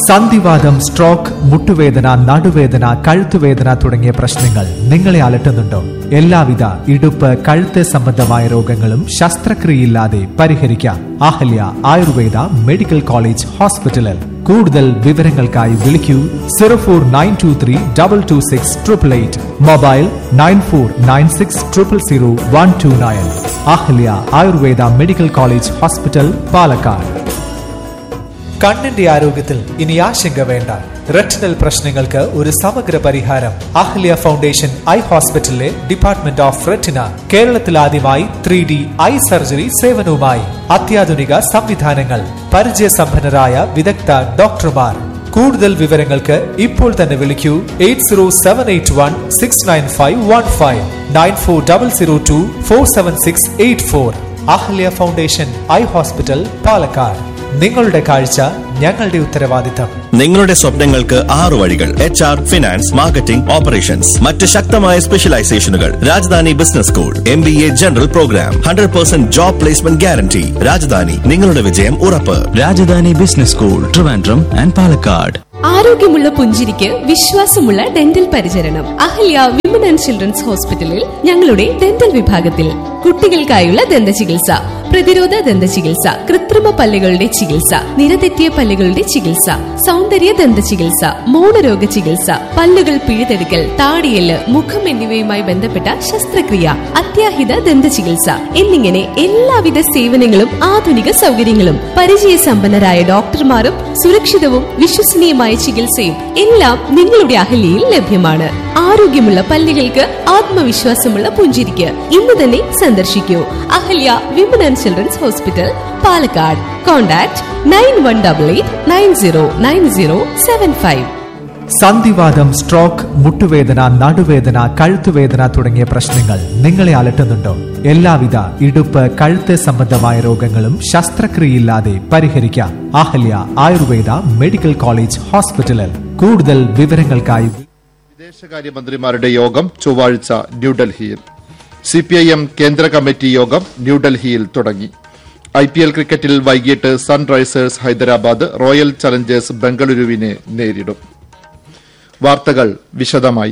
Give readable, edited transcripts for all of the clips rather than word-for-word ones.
സന്ധിവാതം, stroke, മുട്ടുവേദന, നടുവേദന, കഴുത്തുവേദന തുടങ്ങിയ പ്രശ്നങ്ങൾ നിങ്ങളെ അലട്ടുന്നുണ്ടോ? എല്ലാവിധ ഇടുപ്പ്, കഴുത്ത് സംബന്ധമായ രോഗങ്ങളും ശസ്ത്രക്രിയയില്ലാതെ പരിഹരിക്കാം. അഹല്യ ആയുർവേദ മെഡിക്കൽ കോളേജ് ഹോസ്പിറ്റലിൽ. കൂടുതൽ വിവരങ്ങൾക്കായി വിളിക്കൂ 0492322688. Mobile 9496000129. Ahalya Ayurveda medical college hospital, Palakkad. കണ്ണിന്റെ ആരോഗ്യത്തിൽ ഇനി ആശങ്ക വേണ്ട. റെറ്റിനൽ പ്രശ്നങ്ങൾക്ക് ഒരു സമഗ്ര പരിഹാരം അഹല്യ ഫൗണ്ടേഷൻ ഐ ഹോസ്പിറ്റലിലെ ഡിപ്പാർട്ട്മെന്റ് ഓഫ് റെറ്റിന. കേരളത്തിൽ ആദ്യമായി 3D ഐ സർജറി സേവനവുമായി അത്യാധുനിക സംവിധാനങ്ങൾ, പരിചയസമ്പന്നരായ വിദഗ്ധ ഡോക്ടർമാർ. കൂടുതൽ വിവരങ്ങൾക്ക് ഇപ്പോൾ തന്നെ വിളിക്കൂ 8078169515 9400247684. Ahalya foundation eye hospital, Palakkad. നിങ്ങളുടെ കാഴ്ച ഞങ്ങളുടെ ഉത്തരവാദിത്തം. നിങ്ങളുടെ സ്വപ്നങ്ങൾക്ക് 6 വഴികൾ. HR, finance, marketing, operations. മറ്റ് ശക്തമായ സ്പെഷ്യലൈസേഷനുകൾ. Rajdhani business school, MBA general programme, 100% job placement guarantee. Rajdhani, നിങ്ങളുടെ വിജയം ഉറപ്പ്. Rajdhani business school, Trivandrum and Palakkad. ആരോഗ്യമുള്ള പുഞ്ചിരിക്ക് വിശ്വാസമുള്ള ഡെന്റൽ പരിചരണം അഹല്യ വിമൻ ആൻഡ് ചിൽഡ്രൻസ് ഹോസ്പിറ്റലിൽ. ഞങ്ങളുടെ ഡെന്റൽ വിഭാഗത്തിൽ കുട്ടികൾക്കായുള്ള ദന്ത ചികിത്സ, പ്രതിരോധ ദന്ത ചികിത്സ, കൃത്രിമ പല്ലുകളുടെ ചികിത്സ, നിരതെറ്റിയ പല്ലുകളുടെ ചികിത്സ, സൗന്ദര്യ ദന്ത ചികിത്സ, മൗനരോഗ ചികിത്സ, പല്ലുകൾ പിഴുതെടുക്കൽ, താടിയെല്ല്, മുഖം എന്നിവയുമായി ബന്ധപ്പെട്ട ശസ്ത്രക്രിയ, അത്യാഹിത ദന്ത ചികിത്സ എന്നിങ്ങനെ എല്ലാവിധ സേവനങ്ങളും ആധുനിക സൗകര്യങ്ങളും പരിചയസമ്പന്നരായ ഡോക്ടർമാരും സുരക്ഷിതവും വിശ്വസനീയമായ ചികിത്സയും എല്ലാം നിങ്ങളുടെ അഹല്യയിൽ ലഭ്യമാണ്. ആരോഗ്യമുള്ള പല്ലുകൾക്ക് ആത്മവിശ്വാസമുള്ള പുഞ്ചിരിക്ക് ഇന്ന് തന്നെ സന്ദർശിക്കൂ Ahalya women and children's hospital, Palakkad. Contact 9188909075. സന്ധിവാതം, stroke, മുട്ടുവേദന, നടുവേദന, കഴുത്തുവേദന തുടങ്ങിയ പ്രശ്നങ്ങൾ നിങ്ങളെ അലട്ടുന്നുണ്ടോ? എല്ലാവിധ ഇടുപ്പ്, കഴുത്ത് സംബന്ധമായ രോഗങ്ങളും ശസ്ത്രക്രിയയില്ലാതെ പരിഹരിക്കാം. അഹല്യ ആയുർവേദ മെഡിക്കൽ കോളേജ് ഹോസ്പിറ്റലിൽ. കൂടുതൽ വിവരങ്ങൾക്കായി വിദേശകാര്യമന്ത്രിമാരുടെ യോഗം ചൊവ്വാഴ്ച ന്യൂഡൽഹിയിൽ. CPIM കേന്ദ്ര കമ്മിറ്റി യോഗം ന്യൂഡൽഹിയിൽ തുടങ്ങി. IPL ക്രിക്കറ്റിൽ വൈകിട്ട് സൺറൈസേഴ്സ് ഹൈദരാബാദ് റോയൽ ചലഞ്ചേഴ്സ് ബംഗളൂരുവിനെ നേരിടും. വാർത്തകൾ വിശദമായി.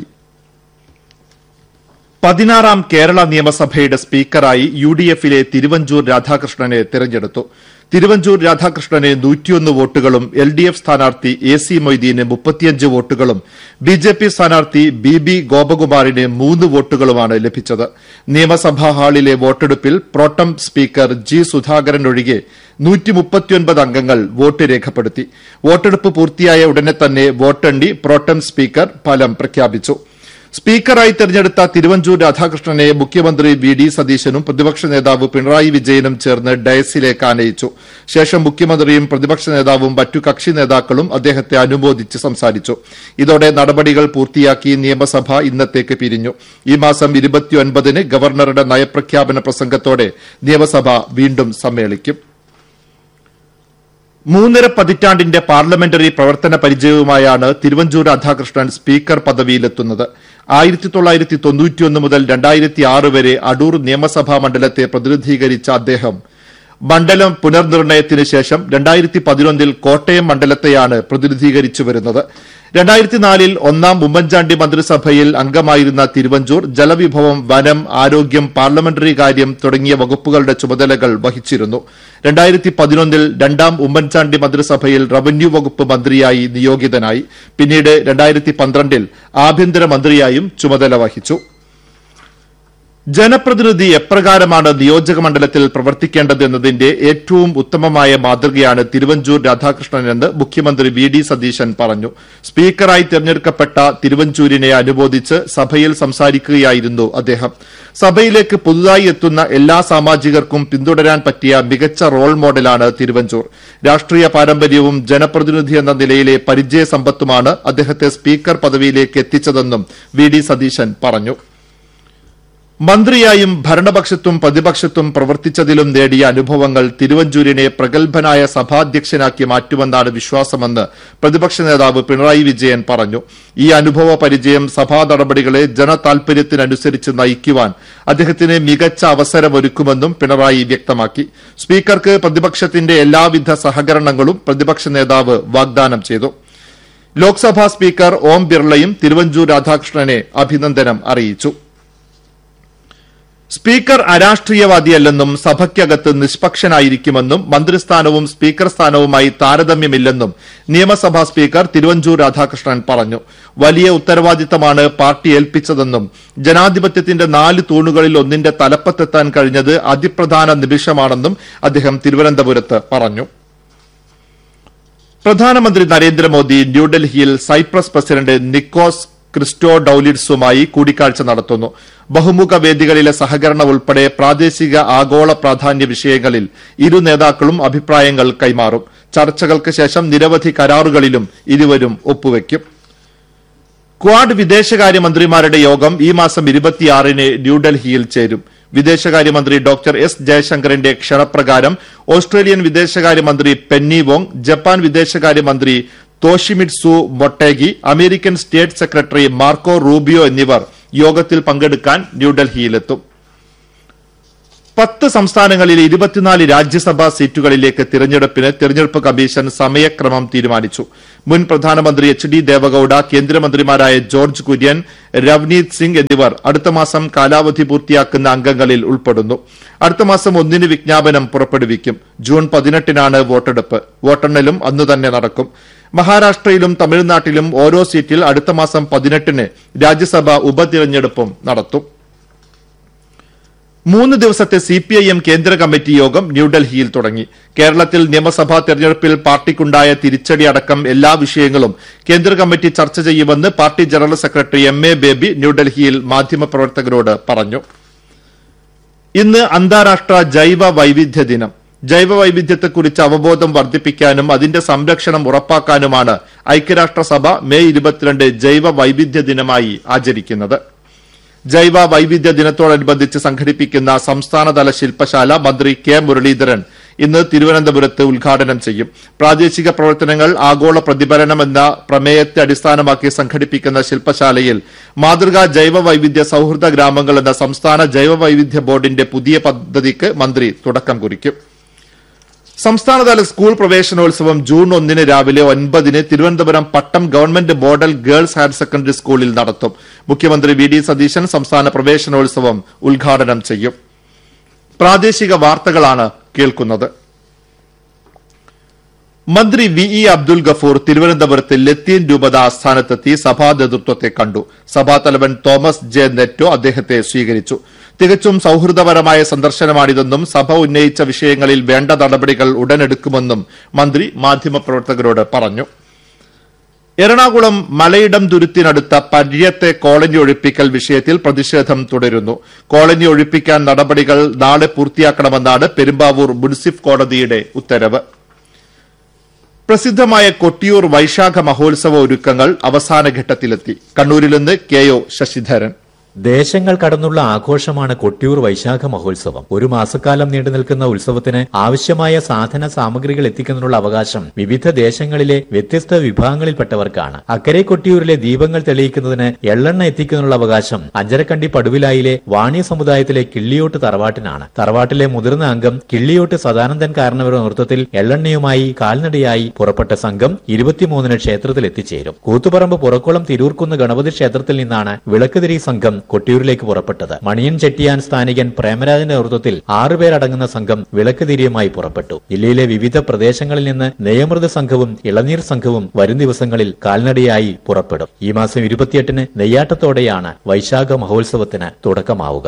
16ാം കേരള നിയമസഭയുടെ സ്പീക്കറായി UDF-ലെ തിരുവഞ്ചൂർ രാധാകൃഷ്ണനെ തെരഞ്ഞെടുത്തു. തിരുവഞ്ചൂർ രാധാകൃഷ്ണന് 101 വോട്ടുകളും LDF സ്ഥാനാർത്ഥി AC മൊയ്തീന് 35 വോട്ടുകളും BJP സ്ഥാനാർത്ഥി BB ഗോപകുമാറിന് 3 വോട്ടുകളുമാണ് ലഭിച്ചത്. നിയമസഭാ ഹാളിലെ വോട്ടെടുപ്പിൽ പ്രോട്ടം സ്പീക്കർ G സുധാകരൻ ഒഴികെ 139 അംഗങ്ങൾ വോട്ട് രേഖപ്പെടുത്തി. വോട്ടെടുപ്പ് പൂർത്തിയായ ഉടനെ തന്നെ വോട്ടെണ്ണി പ്രോട്ടം സ്പീക്കർ ഫലം പ്രഖ്യാപിച്ചു. സ്പീക്കറായി തെരഞ്ഞെടുത്ത തിരുവഞ്ചൂർ രാധാകൃഷ്ണനെ മുഖ്യമന്ത്രി VD സതീശനും പ്രതിപക്ഷ നേതാവ് പിണറായി വിജയനും ചേർന്ന് ഡയസിലേക്ക് ആനയിച്ചു. ശേഷം മുഖ്യമന്ത്രിയും പ്രതിപക്ഷ നേതാവും മറ്റു കക്ഷി നേതാക്കളും അദ്ദേഹത്തെ അനുമോദിച്ച് സംസാരിച്ചു. ഇതോടെ നടപടികൾ പൂർത്തിയാക്കി നിയമസഭ ഇന്നത്തേക്ക് പിരിഞ്ഞു. ഈ മാസം 29-ന് ഗവർണറുടെ നയപ്രഖ്യാപന പ്രസംഗത്തോടെ നിയമസഭ വീണ്ടും സമ്മേളിക്കും. 3.5 പതിറ്റാണ്ടിന്റെ പാർലമെന്ററി പ്രവർത്തന പരിചയവുമായാണ് തിരുവഞ്ചൂർ രാധാകൃഷ്ണൻ സ്പീക്കർ പദവിയിലെത്തുന്നത്. 1991 മുതൽ 2006 വരെ അടൂർ നിയമസഭാ മണ്ഡലത്തെ പ്രതിനിധീകരിച്ച അദ്ദേഹം മണ്ഡലം പുനർനിർണയത്തിന് ശേഷം 2011 കോട്ടയം മണ്ഡലത്തെയാണ് പ്രതിനിധീകരിച്ചു വരുന്നത്. 2004 ഒന്നാം ഉമ്മൻചാണ്ടി മന്ത്രിസഭയിൽ അംഗമായിരുന്ന തിരുവഞ്ചൂർ ജലവിഭവം, വനം, ആരോഗ്യം, പാർലമെന്ററി കാര്യം തുടങ്ങിയ വകുപ്പുകളുടെ ചുമതലകൾ വഹിച്ചിരുന്നു. 2011 രണ്ടാം ഉമ്മൻചാണ്ടി മന്ത്രിസഭയിൽ റവന്യൂ വകുപ്പ് മന്ത്രിയായി നിയോഗിതനായി. പിന്നീട് 2012 ആഭ്യന്തരമന്ത്രിയായും ചുമതല വഹിച്ചു. ജനപ്രതിനിധി എപ്രകാരമാണ് നിയോജക മണ്ഡലത്തിൽ പ്രവർത്തിക്കേണ്ടത് എന്നതിന്റെ ഏറ്റവും ഉത്തമമായ മാതൃകയാണ് തിരുവഞ്ചൂർ രാധാകൃഷ്ണനെന്ന് മുഖ്യമന്ത്രി VD സതീശൻ പറഞ്ഞു. സ്പീക്കറായി തെരഞ്ഞെടുക്കപ്പെട്ട തിരുവഞ്ചൂരിനെ അനുമോദിച്ച് സഭയിൽ സംസാരിക്കുകയായിരുന്നു അദ്ദേഹം. സഭയിലേക്ക് പുതുതായി എത്തുന്ന എല്ലാ സാമാജികർക്കും പിന്തുടരാൻ പറ്റിയ മികച്ച റോൾ മോഡലാണ് തിരുവഞ്ചൂർ. രാഷ്ട്രീയ പാരമ്പര്യവും ജനപ്രതിനിധി എന്ന നിലയിലെ പരിചയസമ്പത്തുമാണ് അദ്ദേഹത്തെ സ്പീക്കർ പദവിയിലേക്ക് എത്തിച്ചതെന്നും VD സതീശൻ പറഞ്ഞു. മന്ത്രിയായും ഭരണപക്ഷത്തും പ്രതിപക്ഷത്തും പ്രവർത്തിച്ചതിലും നേടിയ അനുഭവങ്ങൾ തിരുവഞ്ചൂരിനെ പ്രഗത്ഭനായ സഭാധ്യക്ഷനാക്കി മാറ്റുമെന്നാണ് വിശ്വാസമെന്ന് പ്രതിപക്ഷ നേതാവ് പിണറായി വിജയൻ പറഞ്ഞു. ഈ അനുഭവ പരിചയം സഭാ നടപടികളെ ജനതാൽപര്യത്തിനനുസരിച്ച് നയിക്കുവാൻ അദ്ദേഹത്തിന് മികച്ച അവസരമൊരുക്കുമെന്നും പിണറായി വ്യക്തമാക്കി. സ്പീക്കർക്ക് പ്രതിപക്ഷത്തിന്റെ എല്ലാവിധ സഹകരണങ്ങളും പ്രതിപക്ഷ നേതാവ് വാഗ്ദാനം ചെയ്തു. ലോക്സഭാ സ്പീക്കർ ഓം ബിർളയും തിരുവഞ്ചൂർ രാധാകൃഷ്ണനെ അഭിനന്ദനം അറിയിച്ചു. സ്പീക്കർ അരാഷ്ട്രീയവാദിയല്ലെന്നും സഭയ്ക്കകത്ത് നിഷ്പക്ഷനായിരിക്കുമെന്നും മന്ത്രിസ്ഥാനവും സ്പീക്കർ സ്ഥാനവുമായി താരതമ്യമില്ലെന്നും നിയമസഭാ സ്പീക്കർ തിരുവഞ്ചൂർ രാധാകൃഷ്ണൻ പറഞ്ഞു. വലിയ ഉത്തരവാദിത്തമാണ് പാർട്ടി ഏൽപ്പിച്ചതെന്നും ജനാധിപത്യത്തിന്റെ 4 തൂണുകളിൽ ഒന്നിന്റെ തലപ്പത്തെത്താൻ കഴിഞ്ഞത് അതിപ്രധാന നിമിഷമാണെന്നും അദ്ദേഹം തിരുവനന്തപുരത്ത് പറഞ്ഞു. പ്രധാനമന്ത്രി നരേന്ദ്രമോദി ന്യൂഡൽഹിയിൽ സൈപ്രസ് പ്രസിഡന്റ് നിക്കോസ് ക്രിസ്റ്റോഡൌലിഡ്സുമായി കൂടിക്കാഴ്ച നടത്തുന്നു. ബഹുമുഖ വേദികളിലെ സഹകരണം ഉൾപ്പെടെ പ്രാദേശിക ആഗോള പ്രാധാന്യ വിഷയങ്ങളിൽ ഇരു നേതാക്കളും അഭിപ്രായങ്ങൾ കൈമാറും. ചർച്ചകൾക്ക് ശേഷം നിരവധി കരാറുകളിലും ഇരുവരും ഒപ്പുവയ്ക്കും. ക്വാഡ് വിദേശകാര്യമന്ത്രിമാരുടെ യോഗം ഈ മാസം 26-ന് ന്യൂഡൽഹിയിൽ ചേരും. വിദേശകാര്യമന്ത്രി ഡോക്ടർ എസ് ജയശങ്കറിന്റെ ക്ഷണപ്രകാരം ഓസ്ട്രേലിയൻ വിദേശകാര്യമന്ത്രി പെന്നി വോങ്, ജപ്പാൻ വിദേശകാര്യമന്ത്രി Toshimitsu Motegi, American state secretary Marco Rubio എന്നിവർ യോഗത്തിൽ പങ്കെടുക്കാൻ ന്യൂഡൽഹിയിലെത്തും. 10 സംസ്ഥാനങ്ങളിലെ 24 രാജ്യസഭാ സീറ്റുകളിലേക്ക് തിരഞ്ഞെടുപ്പ് കമ്മീഷൻ സമയക്രമം തീരുമാനിച്ചു. മുൻ പ്രധാനമന്ത്രി HD ദേവഗൌഡ, കേന്ദ്രമന്ത്രിമാരായ ജോർജ് കുര്യൻ, രവ്നീത് സിംഗ് എന്നിവർ അടുത്ത മാസം കാലാവധി പൂർത്തിയാക്കുന്ന അംഗങ്ങളിൽ ഉൾപ്പെടുന്നു. അടുത്ത മാസം 1-ന് വിജ്ഞാപനം പുറപ്പെടുവിക്കും. ജൂൺ 18-നാണ് വോട്ടെടുപ്പ്. വോട്ടെണ്ണലും അന്നു തന്നെ നടക്കും. മഹാരാഷ്ട്രയിലും തമിഴ്നാട്ടിലും ഓരോ സീറ്റിൽ അടുത്ത മാസം 18-ന് രാജ്യസഭാ ഉപതിരഞ്ഞെടുപ്പും നടത്തും. 3 ദിവസത്തെ CPIM കേന്ദ്ര കമ്മിറ്റി യോഗം ന്യൂഡൽഹിയിൽ തുടങ്ങി. കേരളത്തിൽ നിയമസഭാ തെരഞ്ഞെടുപ്പിൽ പാർട്ടിക്കുണ്ടായ തിരിച്ചടി അടക്കം എല്ലാ വിഷയങ്ങളും കേന്ദ്ര കമ്മിറ്റി ചർച്ച ചെയ്യുമെന്ന് party general secretary MA baby ന്യൂഡൽഹിയിൽ മാധ്യമപ്രവർത്തകരോട് പറഞ്ഞു. ഇന്ന് അന്താരാഷ്ട്ര ജൈവ വൈവിധ്യ ദിനം. ജൈവ വൈവിധ്യത്തെക്കുറിച്ച് അവബോധം വർദ്ധിപ്പിക്കാനും അതിന്റെ സംരക്ഷണം ഉറപ്പാക്കാനുമാണ് ഐക്യരാഷ്ട്രസഭ മെയ് 22 ജൈവ വൈവിധ്യ ദിനമായി ആചരിക്കുന്നത്. ജൈവ വൈവിധ്യ ദിനത്തോടനുബന്ധിച്ച് സംഘടിപ്പിക്കുന്ന സംസ്ഥാനതല ശില്പശാല മന്ത്രി കെ മുരളീധരൻ ഇന്ന് തിരുവനന്തപുരത്ത് ഉദ്ഘാടനം ചെയ്യും. പ്രാദേശിക പ്രവർത്തനങ്ങൾ ആഗോള പ്രതിഫലനം എന്ന പ്രമേയത്തെ അടിസ്ഥാനമാക്കി സംഘടിപ്പിക്കുന്ന ശില്പശാലയിൽ മാതൃകാ ജൈവ വൈവിധ്യ സൌഹൃദ ഗ്രാമങ്ങൾ എന്ന സംസ്ഥാന ജൈവ വൈവിധ്യ ബോർഡിന്റെ പുതിയ പദ്ധതിക്ക് മന്ത്രി തുടക്കം കുറിക്കും. സംസ്ഥാനതല സ്കൂൾ പ്രവേശനോത്സവം ജൂൺ 1-ന് രാവിലെ 9-ന് തിരുവനന്തപുരം പട്ടം government model girls higher secondary സ്കൂളിൽ നടത്തും. മുഖ്യമന്ത്രി VD സതീശൻ സംസ്ഥാന പ്രവേശനോത്സവം ഉദ്ഘാടനം ചെയ്യും. പ്രാദേശിക വാർത്തകളാണ് കേൾക്കുന്നത്. മന്ത്രി VE അബ്ദുൽ ഗഫൂർ തിരുവനന്തപുരത്ത് ലത്തീൻ രൂപത ആസ്ഥാനത്തെത്തി സഭാ നേതൃത്വത്തെ കണ്ടു. സഭാതലവൻ തോമസ് ജെ നെറ്റോ അദ്ദേഹത്തെ സ്വീകരിച്ചു. തികച്ചും സൌഹൃദപരമായ സന്ദർശനമാണിതെന്നും സഭ ഉന്നയിച്ച വിഷയങ്ങളിൽ വേണ്ട നടപടികൾ ഉടനെടുക്കുമെന്നും മന്ത്രി മാധ്യമപ്രവർത്തകരോട് പറഞ്ഞു. എറണാകുളം മലയിടം തുരുത്തിനടുത്ത പര്യത്തെ കോളനി ഒഴിപ്പിക്കൽ വിഷയത്തിൽ പ്രതിഷേധം തുടരുന്നു. കോളനി ഒഴിപ്പിക്കാൻ നടപടികൾ നാളെ പൂർത്തിയാക്കണമെന്നാണ് പെരുമ്പാവൂർ മുൻസിഫ് കോടതിയുടെ ഉത്തരവ്. പ്രസിദ്ധമായ കൊട്ടിയൂർ വൈശാഖ മഹോത്സവ ഒരുക്കങ്ങൾ അവസാനഘട്ടത്തിലെത്തി. കണ്ണൂരിൽ നിന്ന് KO ശശിധരൻ. ദേശങ്ങൾ കടന്നുള്ള ആഘോഷമാണ് കൊട്ടിയൂർ വൈശാഖ മഹോത്സവം. ഒരു മാസക്കാലം നീണ്ടു നിൽക്കുന്ന ഉത്സവത്തിന് ആവശ്യമായ സാധന സാമഗ്രികൾ എത്തിക്കുന്നതിനുള്ള അവകാശം വിവിധ ദേശങ്ങളിലെ വ്യത്യസ്ത വിഭാഗങ്ങളിൽപ്പെട്ടവർക്കാണ്. അക്കരെ കൊട്ടിയൂരിലെ ദീപങ്ങൾ തെളിയിക്കുന്നതിന് എള്ളെണ്ണ എത്തിക്കുന്നതിനുള്ള അവകാശം അഞ്ചരക്കണ്ടി പടുവിലായിലെ വാണി സമുദായത്തിലെ കിള്ളിയോട്ട് തറവാട്ടിനാണ്. തറവാട്ടിലെ മുതിർന്ന അംഗം കിള്ളിയോട്ട് സദാനന്ദൻ കാരണവരുടെ നേതൃത്വത്തിൽ എള്ളെണ്ണയുമായി കാൽനടയായി പുറപ്പെട്ട സംഘം 23-ന് ക്ഷേത്രത്തിൽ എത്തിച്ചേരും. കൂത്തുപറമ്പ് പുറക്കുളം തിരൂർക്കുന്ന് ഗണപതി ക്ഷേത്രത്തിൽ നിന്നാണ് വിളക്കുതിരി സംഘം കൊട്ടിയൂരിലേക്ക് പുറപ്പെട്ടത്. മണിയൻ ചെട്ടിയാൻ സ്ഥാനികൻ പ്രേമരാജന്റെ നേതൃത്വത്തിൽ 6 പേരടങ്ങുന്ന സംഘം വിളക്ക് തിരിയുമായി പുറപ്പെട്ടു. ജില്ലയിലെ വിവിധ പ്രദേശങ്ങളിൽ നിന്ന് നെയ്യമൃത സംഘവും ഇളനീർ സംഘവും വരും ദിവസങ്ങളിൽ കാൽനടയായി പുറപ്പെടും. ഈ മാസം 28-ന് നെയ്യാട്ടത്തോടെയാണ് വൈശാഖ മഹോത്സവത്തിന് തുടക്കമാവുക.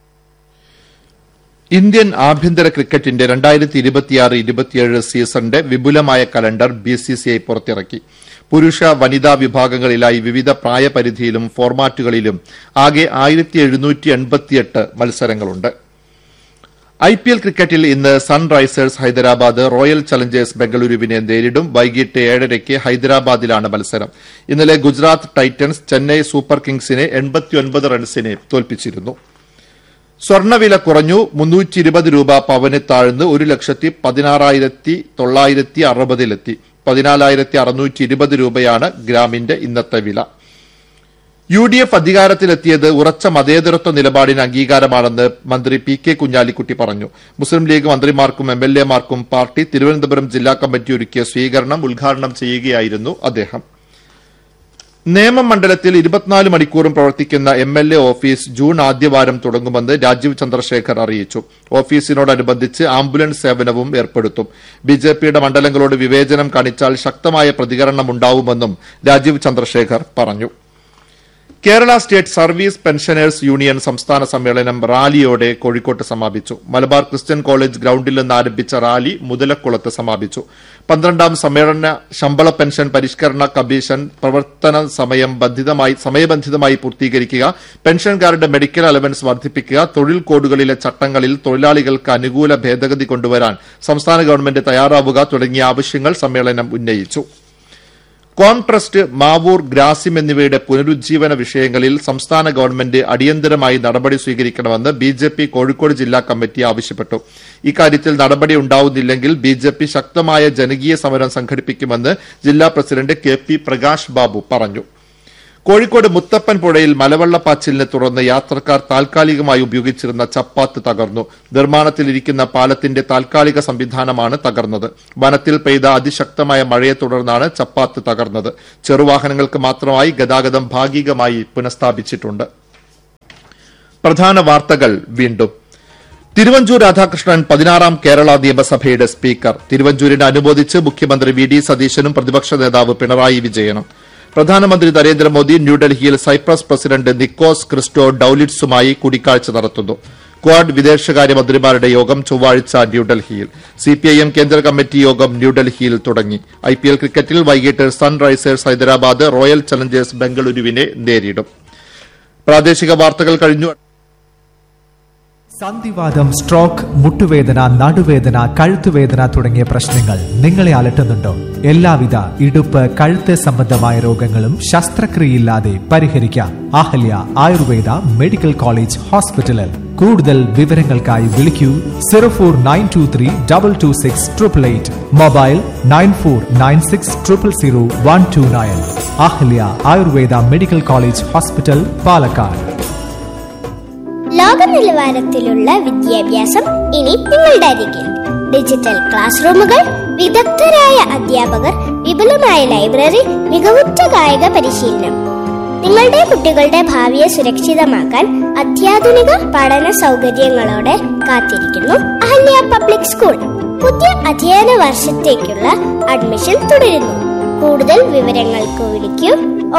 ഇന്ത്യൻ ആഭ്യന്തര ക്രിക്കറ്റിന്റെ 2026-27 സീസണിന്റെ വിപുലമായ കലണ്ടർ BCCI പുറത്തിറക്കി. പുരുഷ വനിതാ വിഭാഗങ്ങളിലായി വിവിധ പ്രായപരിധിയിലും ഫോർമാറ്റുകളിലും ആകെ 1788 മത്സരങ്ങളുണ്ട്. IPL ക്രിക്കറ്റിൽ ഇന്ന് സൺറൈസേഴ്സ് ഹൈദരാബാദ് റോയൽ ചലഞ്ചേഴ്സ് ബംഗളൂരുവിനെ നേരിടും. വൈകിട്ട് 7:30 ഹൈദരാബാദിലാണ് മത്സരം. ഇന്നലെ ഗുജറാത്ത് ടൈറ്റൻസ് ചെന്നൈ സൂപ്പർ കിങ്സിനെ 89 റൺസിന് തോൽപ്പിച്ചിരുന്നു. സ്വർണ്ണവില കുറഞ്ഞു. 320 രൂപ പവന് താഴ്ന്ന് 1,16,960 14,620 രൂപയാണ് ഗ്രാമിന്റെ ഇന്നത്തെ വില. UDF അധികാരത്തിലെത്തിയത് ഉറച്ച മതേതരത്വ നിലപാടിന് അംഗീകാരമാണെന്ന് മന്ത്രി PK കുഞ്ഞാലിക്കുട്ടി പറഞ്ഞു. മുസ്ലിം ലീഗ് മന്ത്രിമാർക്കും MLA മാർക്കും പാർട്ടി തിരുവനന്തപുരം ജില്ലാ കമ്മിറ്റി ഒരുക്കിയ സ്വീകരണം ഉദ്ഘാടനം ചെയ്യുകയായിരുന്നു അദ്ദേഹം. നേമം മണ്ഡലത്തിൽ 24 മണിക്കൂറും പ്രവർത്തിക്കുന്ന MLA ഓഫീസ് ജൂൺ ആദ്യവാരം തുടങ്ങുമെന്ന് രാജീവ് ചന്ദ്രശേഖർ അറിയിച്ചു. ഓഫീസിനോടനുബന്ധിച്ച് ആംബുലൻസ് സേവനവും ഏർപ്പെടുത്തും. ബിജെപിയുടെ മണ്ഡലങ്ങളോട് വിവേചനം കാണിച്ചാൽ ശക്തമായ പ്രതികരണമുണ്ടാവുമെന്നും രാജീവ് ചന്ദ്രശേഖർ പറഞ്ഞു. Kerala state service pensioners union സംസ്ഥാന സമ്മേളനം റാലിയോടെ കോഴിക്കോട്ട് സമാപിച്ചു. മലബാർ ക്രിസ്ത്യൻ കോളേജ് ഗ്രൌണ്ടിൽ നിന്ന് ആരംഭിച്ച റാലി മുതലക്കുളത്ത് സമാപിച്ചു. 12ാം സമ്മേളന ശമ്പള പെൻഷൻ പരിഷ്കരണ കമ്മീഷൻ പ്രവർത്തന സമയബന്ധിതമായി പൂർത്തീകരിക്കുക, പെൻഷൻകാരുടെ മെഡിക്കൽ അലവൻസ് വർദ്ധിപ്പിക്കുക, തൊഴിൽ കോഡുകളിലെ ചട്ടങ്ങളിൽ തൊഴിലാളികൾക്ക് അനുകൂല ഭേദഗതി കൊണ്ടുവരാൻ സംസ്ഥാന ഗവൺമെന്റ് തയ്യാറാവുക തുടങ്ങിയ ആവശ്യങ്ങൾ സമ്മേളനം ഉന്നയിച്ചു. കോംട്രസ്റ്റ്, മാവൂർ, ഗ്രാസിം എന്നിവയുടെ പുനരുജ്ജീവന വിഷയങ്ങളിൽ സംസ്ഥാന ഗവൺമെന്റ് അടിയന്തരമായി നടപടി സ്വീകരിക്കണമെന്ന് ബിജെപി കോഴിക്കോട് ജില്ലാ കമ്മിറ്റി ആവശ്യപ്പെട്ടു. ഇക്കാര്യത്തിൽ നടപടി ഉണ്ടാവുന്നില്ലെങ്കിൽ ബിജെപി ശക്തമായ ജനകീയ സമരം സംഘടിപ്പിക്കുമെന്ന് ജില്ലാ പ്രസിഡന്റ് KP പ്രകാശ് ബാബു പറഞ്ഞു. കോഴിക്കോട് മുത്തപ്പൻ പുഴയിൽ മലവെള്ളപ്പാച്ചിലിനെ തുടർന്ന് യാത്രക്കാർ താൽക്കാലികമായി ഉപയോഗിച്ചിരുന്ന ചപ്പാത്ത് തകർന്നു. നിർമ്മാണത്തിലിരിക്കുന്ന പാലത്തിന്റെ താൽക്കാലിക സംവിധാനമാണ് തകർന്നത്. വനത്തിൽ പെയ്ത അതിശക്തമായ മഴയെ തുടർന്നാണ് ചപ്പാത്ത് തകർന്നത്. ചെറുവാഹനങ്ങൾക്ക് മാത്രമായി ഗതാഗതം ഭാഗികമായി പുനഃസ്ഥാപിച്ചിട്ടുണ്ട്. പ്രധാന വാർത്തകൾ വീണ്ടും. തിരുവഞ്ചൂർ രാധാകൃഷ്ണൻ 16ാം കേരള നിയമസഭയുടെ സ്പീക്കർ. തിരുവഞ്ചൂരിനെ അനുമോദിച്ച് മുഖ്യമന്ത്രി VD സതീശനും പ്രതിപക്ഷ നേതാവ് പിണറായി വിജയനും. പ്രധാനമന്ത്രി നരേന്ദ്രമോദി ന്യൂഡൽഹിയിൽ സൈപ്രസ് പ്രസിഡന്റ് നിക്കോസ് ക്രിസ്റ്റോ ഡൌലിറ്റ്സുമായി കൂടിക്കാഴ്ച നടത്തുന്നു. ക്വാഡ് വിദേശകാര്യമന്ത്രിമാരുടെ യോഗം ചൊവ്വാഴ്ച ന്യൂഡൽഹിയിൽ. CPIM കേന്ദ്ര കമ്മിറ്റി യോഗം ന്യൂഡൽഹിയിൽ തുടങ്ങി. IPL ക്രിക്കറ്റിൽ വൈകിട്ട് സൺറൈസേഴ്സ് ഹൈദരാബാദ് റോയൽ ചലഞ്ചേഴ്സ് ബംഗളൂരുവിനെ നേരിടും. പ്രാദേശിക വാർത്തകൾ കഴിഞ്ഞു. സന്ധിവാതം, സ്ട്രോക്ക്, മുട്ടുവേദന, നടുവേദന, കഴുത്തുവേദന തുടങ്ങിയ പ്രശ്നങ്ങൾ നിങ്ങളെ അലട്ടുന്നുണ്ടോ? എല്ലാവിധ ഇടുപ്പ്, കഴുത്ത് സംബന്ധമായ രോഗങ്ങളും ശസ്ത്രക്രിയയില്ലാതെ പരിഹരിക്കാം. അഹല്യ ആയുർവേദ മെഡിക്കൽ കോളേജ് ഹോസ്പിറ്റലിൽ. കൂടുതൽ വിവരങ്ങൾക്കായി വിളിക്കൂ 04923 226 888. Mobile 9496 000 129. Ahalya Ayurveda medical college hospital, Palakkad. ലോക നിലവാരത്തിലുള്ള വിദ്യാഭ്യാസം ഇനി നിങ്ങളുടെ അരികിൽ. ഡിജിറ്റൽ ക്ലാസ് റൂമുകൾ, വിദഗ്ധരായ അധ്യാപകർ, വിപുലമായ ലൈബ്രറി, മികവുറ്റ കായിക പരിശീലനം. നിങ്ങളുടെ കുട്ടികളുടെ ഭാവിയെ സുരക്ഷിതമാക്കാൻ അത്യാധുനിക പഠന സൗകര്യങ്ങളോടെ കാത്തിരിക്കുന്നു അഹല്യ പബ്ലിക് സ്കൂൾ. പുതിയ അധ്യയന വർഷത്തേക്കുള്ള അഡ്മിഷൻ തുടരുന്നു. കൂടുതൽ വിവരങ്ങൾക്ക് വിളിക്കൂ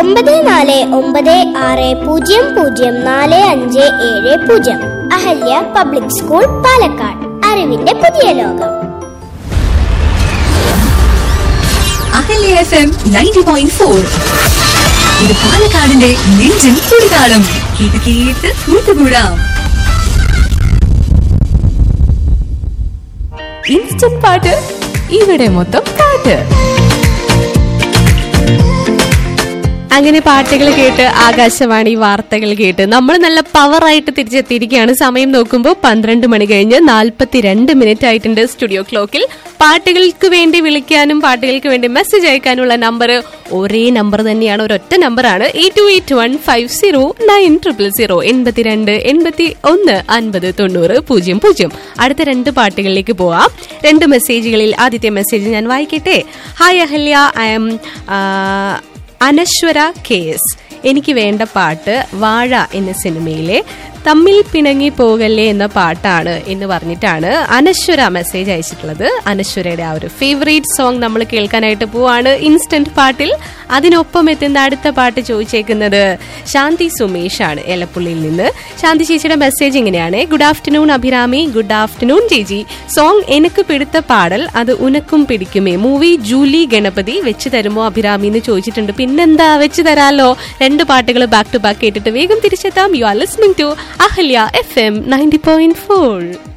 94600450. Ahalya public school, Palakkad. അറിവിന്റെ പുതിയ ലോകം. അഹല്യ FM 90.4. ഇത് പാലക്കാടിന്റെ നെഞ്ചിൻ തുടിതാളം. കേട്ട് കൂട്ടുകൂടാം. ഇൻസ്റ്റന്റ് പാട്ട്, ഇവിടെ മൊത്തം പാട്ട്. അങ്ങനെ പാട്ടുകൾ കേട്ട്, ആകാശവാണി വാർത്തകൾ കേട്ട് നമ്മൾ നല്ല പവറായിട്ട് തിരിച്ചെത്തിയിരിക്കുകയാണ്. സമയം നോക്കുമ്പോൾ 12 മണി കഴിഞ്ഞ് 42 മിനിറ്റ് ആയിട്ടുണ്ട് സ്റ്റുഡിയോ ക്ലോക്കിൽ. പാട്ടുകൾക്ക് വേണ്ടി വിളിക്കാനും പാട്ടുകൾക്ക് വേണ്ടി മെസ്സേജ് അയക്കാനുള്ള നമ്പർ ഒരേ നമ്പർ തന്നെയാണ്, ഒരൊറ്റ നമ്പറാണ് 8281509000 82 81 50 90 00. അടുത്ത 2 പാട്ടുകളിലേക്ക് പോവാം. 2 മെസ്സേജുകളിൽ ആദ്യത്തെ മെസ്സേജ് ഞാൻ വായിക്കട്ടെ. Hi Ahalya, I M Anaswara KS. എനിക്ക് വേണ്ട പാട്ട് വാഴ എന്ന സിനിമയിലെ തമ്മിൽ പിണങ്ങി പോകല്ലേ എന്ന പാട്ടാണ് എന്ന് പറഞ്ഞിട്ടാണ് അനശ്വര മെസ്സേജ് അയച്ചിട്ടുള്ളത്. അനശ്വരയുടെ ആ ഒരു ഫേവറേറ്റ് സോങ് നമ്മൾ കേൾക്കാനായിട്ട് പോവാണ് ഇൻസ്റ്റന്റ് പാട്ടിൽ. അതിനൊപ്പം എത്തുന്ന അടുത്ത പാട്ട് ചോദിച്ചേക്കുന്നത് ശാന്തി സുമേഷ് ആണ്, എലപ്പുള്ളിയിൽ നിന്ന്. ശാന്തി ചേച്ചിയുടെ മെസ്സേജ് ഇങ്ങനെയാണ്: good afternoon Abhirami. Good afternoon ചേച്ചി. സോങ് എനിക്ക് പിടിത്ത പാടൽ അത് ഉനക്കും പിടിക്കുമേ, മൂവി ജൂലി ഗണപതി. വെച്ച് തരുമോ അഭിരാമി എന്ന് ചോദിച്ചിട്ടുണ്ട്. പിന്നെന്താ, വെച്ച് തരാലോ. 2 പാട്ടുകൾ ബാക്ക് ടു ബാക്ക് കേട്ടിട്ട് വേഗം തിരിച്ചെത്താം. You are listening to Ahalya FM 90.4.